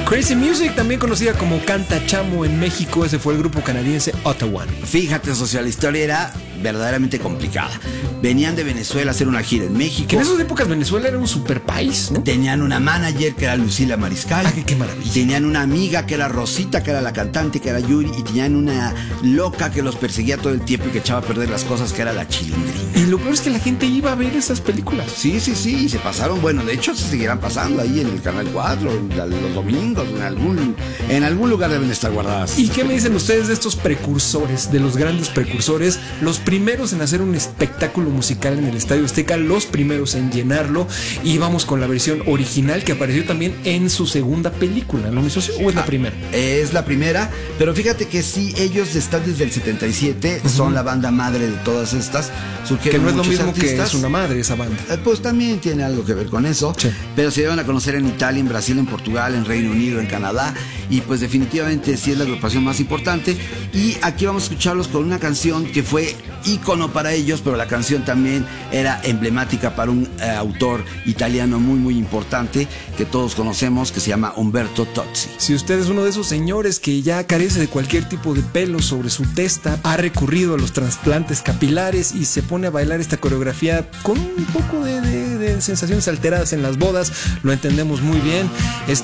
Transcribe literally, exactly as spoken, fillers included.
Crazy Music, también conocida como Canta Chamo en México, ese fue el grupo canadiense Ottawa. Fíjate, socio, la historia era verdaderamente complicada. Venían de Venezuela a hacer una gira en México. Que en esas épocas Venezuela era un super país, ¿no? Tenían una manager que era Lucila Mariscal. Ah, qué, qué maravilla. Tenían una amiga que era Rosita, que era la cantante, que era Yuri. Y tenían una loca que los perseguía todo el tiempo y que echaba a perder las cosas, que era la Chilindrina. Y lo peor es que la gente iba a ver esas películas. Sí, sí, sí, y se pasaron, bueno, de hecho se seguirán pasando ahí en el Canal cuatro, los domingos, en algún, en algún lugar deben estar guardadas. ¿Y qué me dicen ustedes de estos precursores, de los grandes precursores, los primeros en hacer un espectáculo musical en el Estadio Azteca, los primeros en llenarlo? Y vamos con la versión original que apareció también en su segunda película, ¿no, mi socio? ¿O es la ah, primera? Es la primera, pero fíjate que sí, ellos están desde el setenta y siete, uh-huh. Son la banda madre de todas estas. Que no es lo mismo artistas. Que es una madre esa banda. Eh, pues también tiene algo que ver con eso, sí. Pero se dieron a conocer en Italia, en Brasil, en Portugal, en Reino Unido, en Canadá, y pues definitivamente sí es la agrupación más importante. Y aquí vamos a escucharlos con una canción que fue ícono para ellos, pero la canción también era emblemática para un eh, autor italiano muy muy importante que todos conocemos, que se llama Umberto Tozzi. Si usted es uno de esos señores que ya carece de cualquier tipo de pelo sobre su testa, ha recurrido a los trasplantes capilares y se pone a bailar esta coreografía con un poco de, de, de sensaciones alteradas en las bodas, lo entendemos muy bien. Es